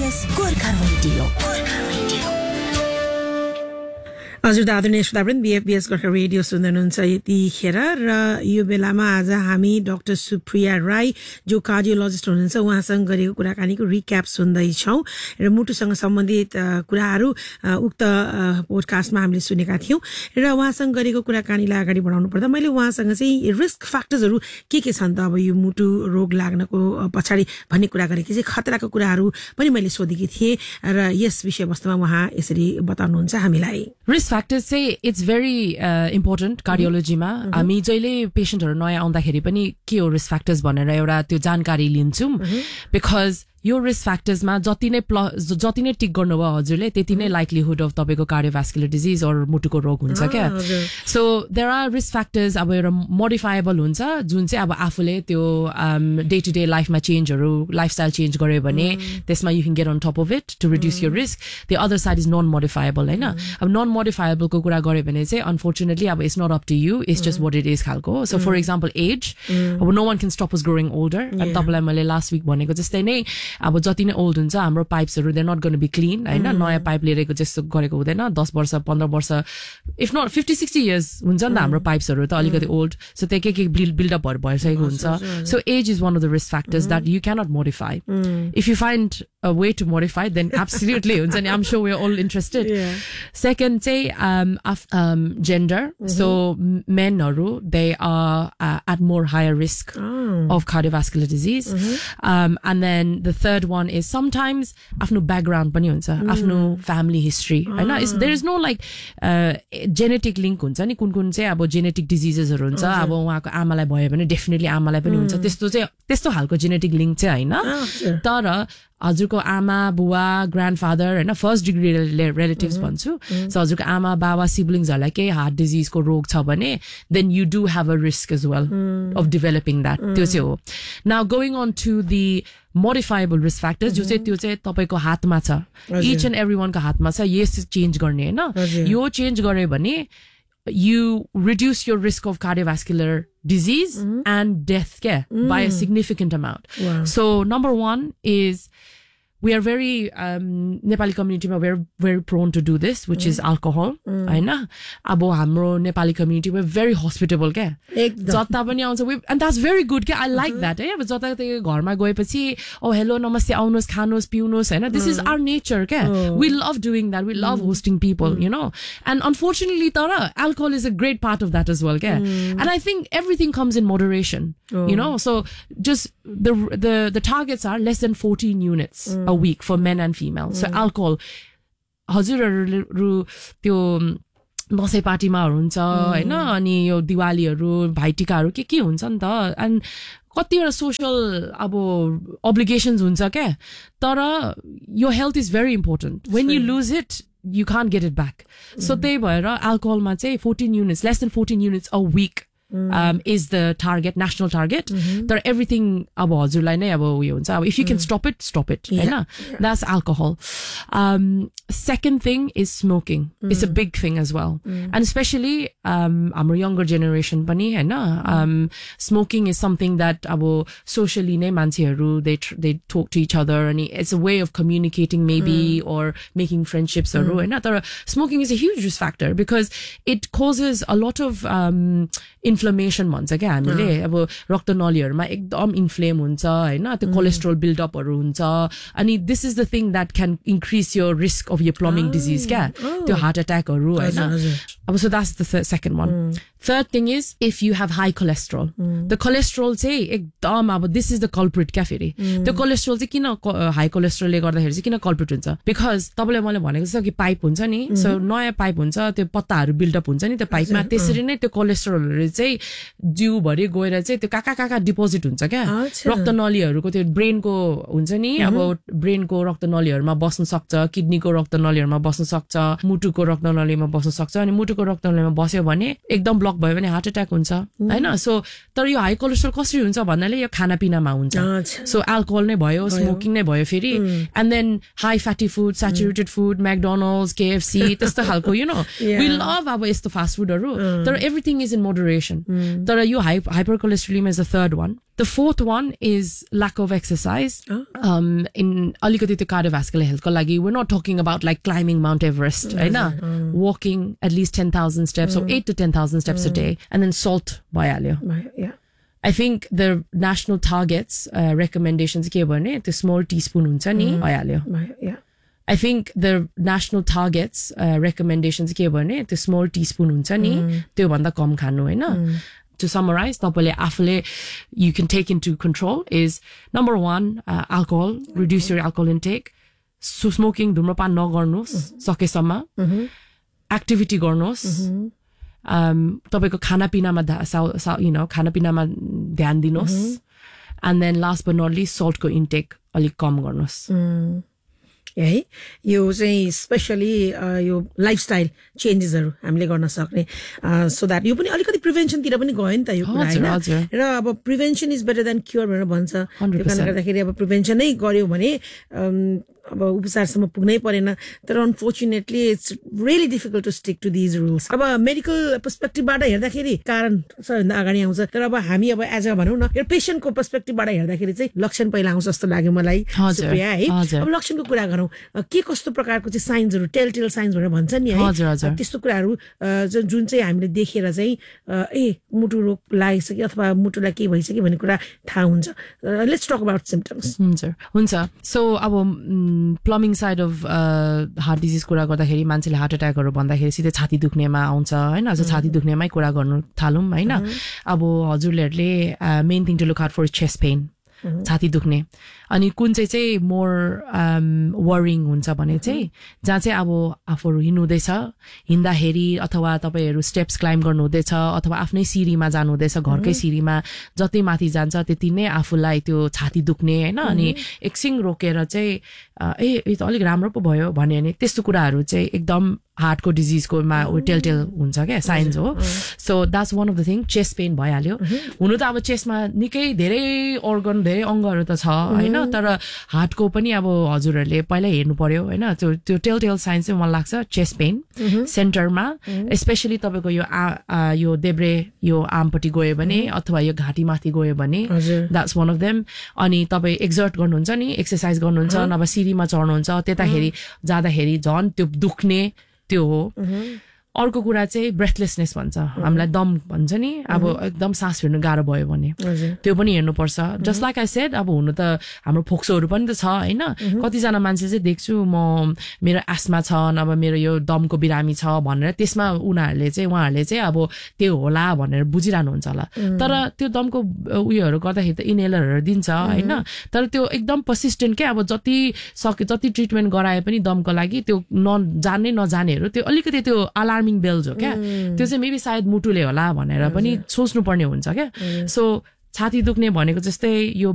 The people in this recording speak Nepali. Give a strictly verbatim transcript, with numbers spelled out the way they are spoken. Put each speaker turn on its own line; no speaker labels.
SBS Gorkha radio Gorkha radio
हजुर आदरणीय श्रोतावृन्द बीएफबीएस गोर्खा रेडियो सुन्दै हुनुहुन्छ यतिखेर र यो बेलामा आज हामी डाक्टर सुप्रिया राई जो कार्डियोलोजिस्ट हुनुहुन्छ उहाँसँग गरेको कुराकानीको रिक्याप सुन्दैछौँ र मुटुसँग सम्बन्धित कुराहरू उक्त पोडकास्टमा हामीले सुनेका थियौँ र उहाँसँग गरेको कुराकानीलाई अगाडि बढाउनु पर्दा मैले उहाँसँग चाहिँ रिस्क फ्याक्टर्सहरू के के छन् त अब यो मुटु रोग लाग्नको पछाडि भन्ने कुरा गरेकी चाहिँ खतराको कुराहरू पनि मैले सोधेकी थिएँ र यस विषयवस्तुमा उहाँ यसरी बताउनुहुन्छ हामीलाई।
रिस्क फ्याक्टर्स चाहिँ इट्स भेरी इम्पोर्टेन्ट कार्डियोलोजीमा। हामी जहिले पेसेन्टहरू नयाँ आउँदाखेरि पनि के हो रिस्क फ्याक्टर्स भनेर एउटा त्यो जानकारी लिन्छौँ बिकज यो रिस्क फ्याक्टर्समा जति नै प्लस जति नै टिक गर्नुभयो हजुरले त्यति नै लाइक्लीहुड अफ तपाईँको कार्डियोभास्कुलर डिजिज अर मुटुको रोग हुन्छ क्या। So there are risk factors अब एउटा मोडिफाएबल हुन्छ जुन चाहिँ अब आफूले त्यो डे टु डे लाइफमा चेन्जहरू लाइफस्टाइल चेन्ज गर्यो भने त्यसमा you can get on top of it to reduce your risk. The other side is non modifiable होइन। अब नन मोडिफाएबलको कुरा गर्यो भने चाहिँ अनफोर्चुनेटली अब it's not up to you it's just what it is खालको। सो फर इक्जाम्पल एज अब no one can stop us growing older. अनि तपाईँलाई मैले लास्ट विक भनेको जस्तै नै अब जति नै ओल्ड हुन्छ हाम्रो पाइप्सहरू they not gonna be clean होइन। नयाँ पाइप लिएको जस्तो गरेको हुँदैन। दस वर्ष पन्ध्र वर्ष if not fifty sixty years हुन्छ नि त हाम्रो पाइप्सहरू त अलिकति ओल्ड। सो त्यो के के बिल्डअपहरू भइसकेको हुन्छ। So as is one of the risk factors that you cannot modify. If you find a way to modify then absolutely I'm sure we're all interested. Yeah. Second say um, of, um gender. Mm-hmm. So men are they are uh, at more higher risk oh. of cardiovascular disease. Mm-hmm. Um and then the third one is sometimes afno background pani huncha mm. afno family history हैन oh. there is no like uh, genetic link huncha नि कुन कुन चाहिँ अब genetic diseases हरु हुन्छ अब उहाँको आमालाई भयो भने डेफिनेटली आमालाई पनि हुन्छ त्यस्तो चाहिँ त्यस्तो हालको genetic link चाहिँ हैन। तर हजुरको आमा बुवा ग्रान्डफादर होइन फर्स्ट डिग्री रिलेटिभ्स भन्छु। सो हजुरको आमा बाबा सिब्लिङ्सहरूलाई केही हार्ट डिजिजको रोग छ भने then you do have a risk as well of developing that. त्यो चाहिँ हो। Now going on to the modifiable risk factors जो चाहिँ त्यो चाहिँ तपाईँको हातमा छ। इच एन्ड एभ्री वानको हातमा छ यस चेन्ज गर्ने होइन। यो चेन्ज गर्यो भने you reduce your risk of cardiovascular disease mm-hmm. and death yeah, mm. by a significant amount. Wow. So number one is we are very um Nepali community ma we're very prone to do this which mm. is alcohol हैन। अब हाम्रो Nepali community we're very hospitable क्या जता पनि आउँछ we and that's very good क्या I like mm-hmm. that है। अब जता त्यो घरमा गएपछि oh hello नमस्ते आउनुस् खानुस् पिउनुस् हैन। this mm. is our nature क्या oh. we love doing that we love mm. hosting people mm. you know and unfortunately tara alcohol is a great part of that as well क्या mm. and I think everything comes in moderation oh. you know so just the the the targets are less than fourteen units mm. a week for men and female. So mm. alcohol हजुरहरु त्यो दसैँ पार्टीमाहरु हुन्छ हैन अनि यो दिवालीहरु भाइटिकाहरु के के हुन्छ नि त एन्ड कतिवटा सोशल अब ओब्लिगेशन्स हुन्छ क्या। तर your health is very important. When you lose it you can't get it back. Mm. So त्यही भएर अल्कोहलमा चाहिँ fourteen units less than fourteen units a week Mm. Um, is the target, national target. Mm-hmm. But everything अब हजुरलाई नै अब उयो हुन्छ अब if you can mm. stop it, stop it. Yeah. Yeah. That's alcohol. Um, second thing is smoking. Mm. It's a big thing as well. Mm. And especially um, our younger generation पनि हैन um, smoking is something that अब socially नै मान्छेहरू they they talk to each other and it's a way of communicating maybe mm. or making friendships हरू हैन। तर smoking is a huge risk factor because it causes a lot of um, इन्फ्लेमेसन भन्छ क्या हामीले अब रक्तनलीहरुमा एकदम इन्फ्लेम हुन्छ हैन त्यो कोलेस्ट्रोल बिल्डअपहरु हुन्छ अनि this is the thing that can increase your risk of your plumbing disease क्या त्यो हार्ट अट्याकहरु हैन। अब so that's the second one. Third thing is if you have high cholesterol the cholesterol चाहिँ एकदम अब दिस इज द कल्प्रिट क्या फेरि त्यो कोलेस्ट्रोल चाहिँ किन हाई कोलेस्ट्रोलले गर्दाखेरि चाहिँ किन कल्प्रिट हुन्छ बिकज तपाईँले मैले भनेको जस्तो कि पाइप हुन्छ नि सो नयाँ पाइप हुन्छ त्यो पत्ताहरू बिल्डअप हुन्छ नि त्यो पाइपमा त्यसरी नै त्यो कोलेस्ट्रोलहरू चाहिँ जिउभरि गएर चाहिँ त्यो काका काका डिपोजिट हुन्छ क्या रक्तनलीहरूको त्यो ब्रेनको हुन्छ नि अब ब्रेनको रक्तनलीहरूमा बस्न सक्छ किडनीको रक्तनलीहरूमा बस्न सक्छ मुटुको रक्तनलीमा बस्न सक्छ अनि मुटुको रक्तनलीमा बस्यो भने एकदम ब्लक भयो भने हार्ट अट्याक हुन्छ हैन। सो तर यो हाई कोलेस्ट्रोल कसरी हुन्छ भन्नाले यो खानापिनामा हुन्छ। सो अल्कोहल नै भयो स्मोकिङ नै भयो फेरि and then high fatty food saturated food McDonald's KFC त्यस्तो खालको यु नो वी लभ अब यस्तो फास्ट फुडहरू तर एभ्रिथिङ इज इन मोडरेसन। तर यो high hyper कोलेस्ट्रोलियम is the third one. The fourth one is lack of exercise.
Oh.
Um, in alikati त्यो cardiovascular health ko lagi, we're not talking about like climbing Mount Everest, right? Mm. Walking at least ten thousand steps mm. or eight to ten thousand steps mm. a day, and then salt bhayalyo.
Yeah.
I think the national targets uh, recommendations ke bhane त्यो small teaspoon हुन्छ नि bhayalyo.
Yeah.
I think the national targets uh, recommendations ke bhane त्यो small teaspoon हुन्छ नि त्यो भन्दा कम खानु हैन. To summarize, tapale afule you can take into control is number one, uh, alcohol, reduce your alcohol intake. So smoking, dhumrapan nagarnus, sakesama. Activity garnus. Um, tapeko khana pina ma you know, khana pina ma dhyan dinos. And then last but not least, salt ko intake alik kam garnus.
है यो चाहिँ स्पेशली यो लाइफस्टाइल चेन्जेसहरु हामीले गर्न सक्ने सो दैट यो पनि अलिकति प्रिभेन्सन तिर पनि गयो नि त यो कुरा हैन र अब prevention is better than cure भनेर भन्छ त्यो कारणले गर्दाखेरि अब प्रिभेन्सन नै गर्यो भने अब उपचारसम्म पुग्नै परेन तर unfortunately it's really difficult to stick to these rules अब मेडिकल पर्सपेक्टिभबाट हेर्दाखेरि कारण सबैभन्दा अगाडि आउँछ तर अब हामी अब एज अ भनौँ न यो पेशेन्टको पर्सपेक्टिभबाट हेर्दाखेरि चाहिँ लक्षण पहिला आउँछ जस्तो लाग्यो मलाई सुप्रिया है अब लक्षणको कुरा गरौँ के कस्तो प्रकारको चाहिँ साइन्सहरु टेल टेल साइन्स भनेर भन्छ नि है त्यस्तो कुराहरु जुन चाहिँ हामीले देखेर चाहिँ ए मुटु रोग लागिसक्यो अथवा मुटुलाई के भइसक्यो भन्ने कुरा थाहा हुन्छ लेट्स टक अबाउट सिम्पटम्स
हुन्छ हुन्छ सो अब plumbing side of uh, heart disease कुरा गर्दाखेरि मान्छेले हार्ट अट्याकहरु भन्दाखेरि सिधै छाती दुख्नेमा आउँछ हैन अझ छाती दुख्नेमै कुरा गर्नु थालौं हैन अब हजुरहरुले main thing to look out for chest pain छाती दुख्ने अनि कुन चाहिँ चाहिँ मोर वरिङ हुन्छ भने चाहिँ जहाँ चाहिँ अब आफूहरु हिँड्नु हुँदैछ हिँड्दाखेरि अथवा तपाईहरु स्टेप्स क्लाइम्ब गर्नु हुँदैछ अथवा आफ्नै सिरीमा जानु हुँदैछ घरकै सिरीमा जति माथि जान्छ त्यति नै आफूलाई त्यो छाती दुख्ने हैन अनि एकछिन रोकेर चाहिँ ए यो त अलिक राम्रो पो भयो भन्ने नि त्यस्तो कुराहरु चाहिँ एकदम हार्टको डिजिजको मा टेल टेल हुन्छ के साइन्स हो so that's one of the thing chest pain भइहाल्यो हुनु त अब चेस्टमा निकै धेरै अर्गन धेरै अंगहरु त छ हैन तर हार्टको पनि अब हजुरहरुले पहिला हेर्नु पर्यो हैन त्यो त्यो टेल टेल साइन्स चाहिँ मलाई लाग्छ चेस्ट पेन सेन्टरमा स्पेशली तपाईको यो यो देब्रे यो आर्मपट्टि गयो भने अथवा यो घाँटीमाथि गयो भने द्याट्स वन अफ देम अनि तपाई एक्सर्ट गर्नुहुन्छ नि एक्सरसाइज गर्नुहुन्छ नभए सिरीमा चढ्नुहुन्छ त्यताखेरि जाँदाखेरि झन् त्यो दुख्ने त्यो हो अर्को कुरा चाहिँ ब्रेथलेसनेस भन्छ हामीलाई दम भन्छ नि अब एकदम सास फेर्न गाह्रो भयो भने त्यो पनि हेर्नु पर्छ जस्ट लाइक आई सेड अब हुनु त हाम्रो फोक्सोहरु पनि त छ हैन कति जना मान्छे चाहिँ देख्छु म मेरो आस्मा छ नभए मेरो यो दमको बिरामी छ भनेर त्यसमा उनीहरुले चाहिँ उहाँहरुले चाहिँ अब त्यो होला भनेर बुझिरानु हुन्छ होला तर त्यो दमको उयोहरु गर्दाखेरि त इनहेलरहरु दिन्छ हैन तर त्यो एकदम पर्सिस्टेन्ट के अब जति सके जति ट्रिटमेन्ट गराए पनि दमको लागि त्यो नजान्ने नजानेहरु त्यो अलिकति त्यो अलार्मिङ बेल्स हो क्या त्यो चाहिँ मेबी सायद मुटुले होला भनेर पनि सोच्नु पर्ने हुन्छ क्या सो छाती दुख्ने भनेको जस्तै यो